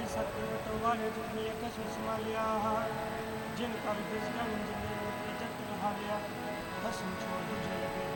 सतत वाले दुनिया कस संभालिया जिन कर दिस गंज ने जट हालिया हसन छोड़ दूजे लगे